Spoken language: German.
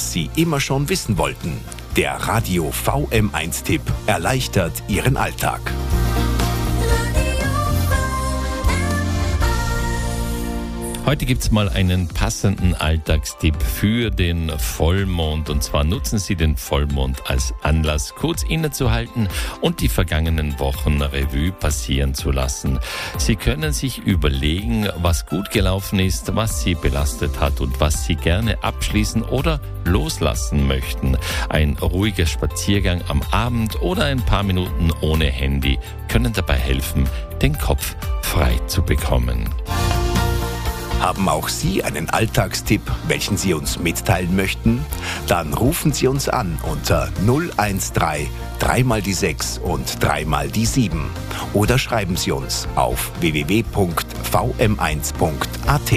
was Sie immer schon wissen wollten. Der Radio VM1-Tipp erleichtert Ihren Alltag. Heute gibt's mal einen passenden Alltagstipp für den Vollmond. Und zwar nutzen Sie den Vollmond als Anlass, kurz innezuhalten und die vergangenen Wochen Revue passieren zu lassen. Sie können sich überlegen, was gut gelaufen ist, was Sie belastet hat und was Sie gerne abschließen oder loslassen möchten. Ein ruhiger Spaziergang am Abend oder ein paar Minuten ohne Handy können dabei helfen, den Kopf frei zu bekommen. Haben auch Sie einen Alltagstipp, welchen Sie uns mitteilen möchten? Dann rufen Sie uns an unter 013 3 mal die 6 und 3 mal die 7 oder schreiben Sie uns auf www.vm1.at.